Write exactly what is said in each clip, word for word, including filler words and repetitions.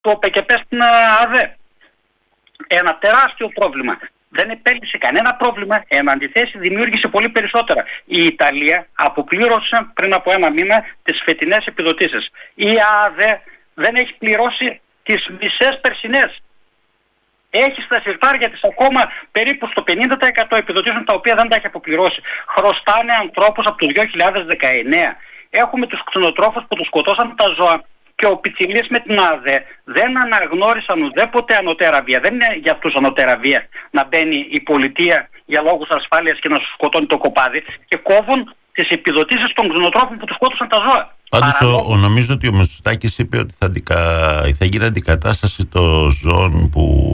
το ΠΚΠ στην ΑΔΕ. Ένα τεράστιο πρόβλημα. Δεν επέλυσε κανένα πρόβλημα, εν αντιθέσει δημιούργησε πολύ περισσότερα. Η Ιταλία αποπλήρωσε πριν από ένα μήνα τις φετινές επιδοτήσεις. Η ΑΔΕ δεν έχει πληρώσει τις μισές περσινές. Έχει στα συρτάρια της ακόμα περίπου στο πενήντα τοις εκατό επιδοτήσεων, τα οποία δεν τα έχει αποπληρώσει. Χρωστάνε ανθρώπους από το δύο χιλιάδες δεκαεννέα. Έχουμε τους κτηνοτρόφους που τους σκοτώσαν τα ζώα. Και ο Πιτσιλής με την ΑΔΕ δεν αναγνώρισαν ουδέποτε ανωτέρα βία. Δεν είναι για αυτούς ανωτέρα βία να μπαίνει η πολιτεία για λόγους ασφάλειας και να σου σκοτώνει το κοπάδι, και κόβουν τις επιδοτήσεις των κτηνοτρόφων που τους σκότωσαν τα ζώα. Πάντως ο, ο, νομίζω ότι ο Μητσοτάκης είπε ότι θα, αντικα... θα γίνει αντικατάσταση των ζώων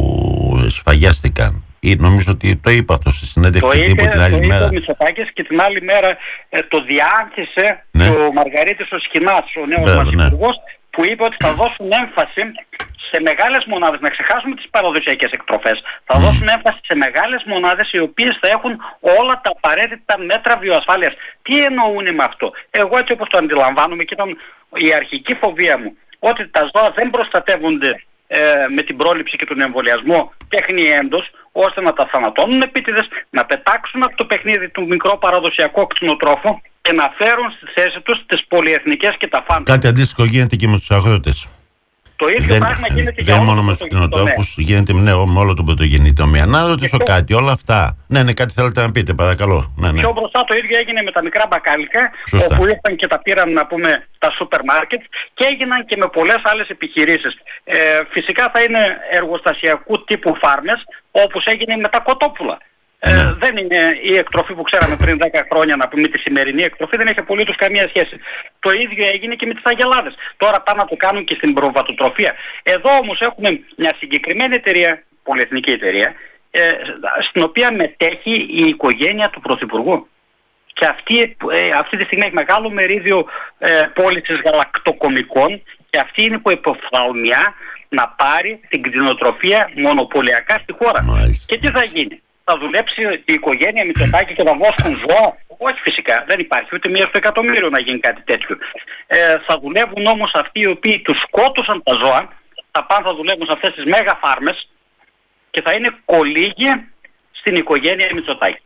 που σφαγιάστηκαν. Ή νομίζω ότι το είπε αυτό στη συνέντευξη τύπου την άλλη το μέρα. Το είπε ο Μητσοτάκης και την άλλη μέρα ε, το διάνθησε, ναι, ο Μαργαρίτης ο Σχοινάς, ο νέος μας υπουργός, ναι, που είπε ότι θα δώσουν έμφαση σε μεγάλες μονάδες, να ξεχάσουμε τις παραδοσιακές εκτροφές, θα mm. δώσουν έμφαση σε μεγάλες μονάδες οι οποίες θα έχουν όλα τα απαραίτητα μέτρα βιοασφάλειας. Τι εννοούν με αυτό? Εγώ έτσι όπως το αντιλαμβάνομαι, και ήταν η αρχική φοβία μου, ότι τα ζώα δεν προστατεύονται ε, με την πρόληψη και τον εμβολιασμό τέχνη έντος, ώστε να τα θανατώνουν επίτηδες, να πετάξουν από το παιχνίδι του μικρό παραδοσιακό κτηνοτρόφο και να φέρουν στη θέση τους τις πολυεθνικές και τα φάντα. Κάτι αντίστοιχο γίνεται και με τους αγρότες. Το ίδιο δεν, πράγμα γίνεται δεν για μόνο με τους κτηνοτρόφους, γίνεται ναι, με όλο τον πρωτογενή τομέα. Να ρωτήσω κάτι, όλα αυτά. Ναι, ναι, κάτι θέλετε να πείτε, παρακαλώ. Ναι, ναι. Πιο μπροστά το ίδιο έγινε με τα μικρά μπακάλικα, Σωστά. όπου ήρθαν και τα πήραν, να πούμε, τα σούπερ μάρκετ, και έγιναν και με πολλές άλλες επιχειρήσεις. Ε, φυσικά θα είναι εργοστασιακού τύπου φάρμες, όπως έγινε με τα κοτόπουλα. Ε, ναι. Δεν είναι η εκτροφή που ξέραμε πριν δέκα χρόνια, να πούμε, τη σημερινή εκτροφή, δεν έχει απολύτως καμία σχέση. Το ίδιο έγινε και με τις αγελάδες. Τώρα πάνε να το κάνουν και στην προβατοτροφία. Εδώ όμως έχουμε μια συγκεκριμένη εταιρεία, πολυεθνική εταιρεία, ε, στην οποία μετέχει η οικογένεια του Πρωθυπουργού. Και αυτή, ε, αυτή τη στιγμή έχει μεγάλο μερίδιο ε, πώλησης γαλακτοκομικών, και αυτή είναι που υποφθαλμιά να πάρει την κτηνοτροφία μονοπωλιακά στη χώρα. Μάλιστα. Και τι θα γίνει? Θα δουλέψει η οικογένεια Μητσοτάκη και θα δώσουν ζώα? Όχι, φυσικά. Δεν υπάρχει ούτε μία στο εκατομμύριο να γίνει κάτι τέτοιο. Ε, θα δουλεύουν όμως αυτοί οι οποίοι τους σκότωσαν τα ζώα, θα πάνε, θα δουλεύουν σε αυτές τις μέγα φάρμες και θα είναι κολύγοι στην οικογένεια Μητσοτάκη.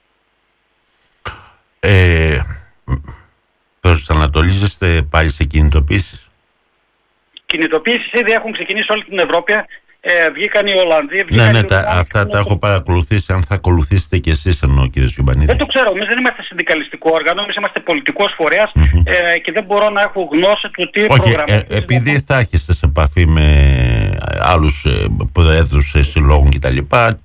Ε, προσανατολίζεστε πάλι σε κινητοποίησεις? Κινητοποίησεις ήδη έχουν ξεκινήσει όλη την Ευρώπη. Ε, βγήκαν οι Ολλανδοί. Ναι, ναι, τα, αυτά τα έχω παρακολουθήσει. Αν θα ακολουθήσετε κι εσείς, εννοώ, κύριε Σιουμπανίδη. Δεν το ξέρω. Εμείς δεν είμαστε συνδικαλιστικό όργανο. Εμείς είμαστε πολιτικός φορέας, mm-hmm. ε, και δεν μπορώ να έχω γνώση του τι προγραμματίζεται. Ε, επειδή θα έχετε σε επαφή με άλλους ε, προέδρους ε, συλλόγων κτλ.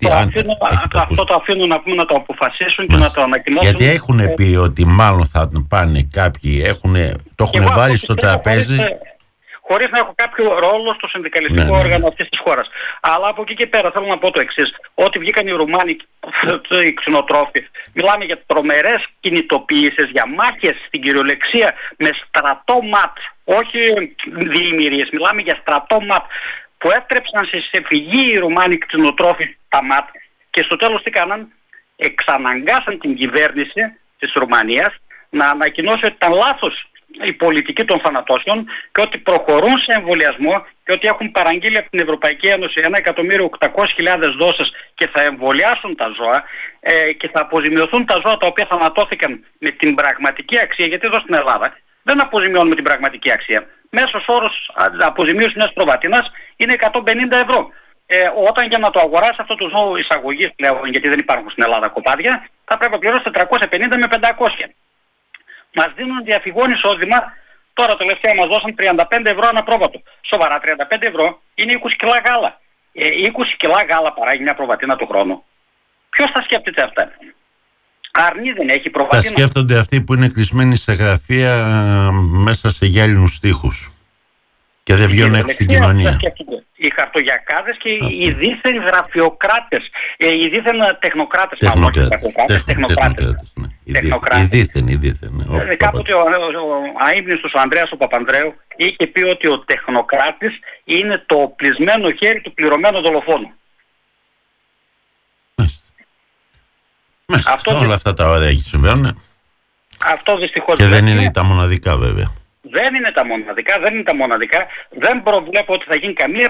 Αυτό το αφήνω να πούμε να το αποφασίσουν και Μας. να το ανακοινώσουν. Γιατί έχουν ε, πει ότι μάλλον θα πάνε κάποιοι, έχουν, το έχουν βάλει στο τραπέζι. Χωρίς, χωρίς να έχω κάποιο ρόλο στο συνδικαλιστικό ναι, όργανο ναι. αυτής της χώρας. Αλλά από εκεί και πέρα θέλω να πω το εξής. Ότι βγήκαν οι Ρουμάνοι, οι κτηνοτρόφοι, μιλάμε για τρομερές κινητοποιήσεις, για μάχες στην κυριολεξία με στρατό ματ, όχι διημηρίες, μιλάμε για στρατό ματ, που έτρεψαν σε φυγή οι Ρουμάνοι κτηνοτρόφοι τα ματ, και στο τέλος τι κάναν? Εξαναγκάσαν την κυβέρνηση της Ρουμανίας να ανακοινώσει ότι ήταν λάθος η πολιτική των θανατώσεων και ότι προχωρούν σε εμβολιασμό και ότι έχουν παραγγείλει από την Ευρωπαϊκή Ένωση ένα εκατομμύριο οκτακόσιες χιλιάδες δόσεις και θα εμβολιάσουν τα ζώα ε, και θα αποζημιωθούν τα ζώα τα οποία θανατώθηκαν με την πραγματική αξία, γιατί εδώ στην Ελλάδα δεν αποζημιώνουμε την πραγματική αξία. Μέσος όρος αποζημίωσης μιας προβατίνας είναι εκατόν πενήντα ευρώ. Ε, όταν για να το αγοράσει αυτό το ζώο εισαγωγής πλέον, γιατί δεν υπάρχουν στην Ελλάδα κοπάδια, θα πρέπει να πληρώσει τετρακόσια πενήντα με πεντακόσια. Μας δίνουν διαφυγόν εισόδημα, τώρα τελευταία μας δώσαν τριάντα πέντε ευρώ ανά πρόβατο. Σοβαρά, τριάντα πέντε ευρώ είναι είκοσι κιλά γάλα. Ε, είκοσι κιλά γάλα παράγει μια προβατίνα το χρόνο. Ποιος θα σκέφτεται αυτά? Αρνή δεν έχει προβατίνα. Τα σκέφτονται αυτοί που είναι κλεισμένοι σε γραφεία μέσα σε γυάλινους τοίχους και δεν βγαίνουν έξω στην κοινωνία. Οι χαρτογιακάδες και οι δίθεν γραφειοκράτες, οι δίθεν τεχνοκράτες. Τεχνοκράτες. Τεχνοκράτες. Οι δίθεν, οι δίθεν. Κάποτε ο αείμνηστος ο Ανδρέας ο Παπανδρέου είχε πει ότι ο τεχνοκράτης είναι το οπλισμένο χέρι του πληρωμένου δολοφόνου. Αυτό όλα αυτά τα ωραία συμβαίνουν. Αυτό δυστυχώς και δεν είναι τα μοναδικά βέβαια. δεν είναι τα μοναδικά, δεν είναι τα μοναδικά. Δεν προβλέπω ότι θα γίνει καμία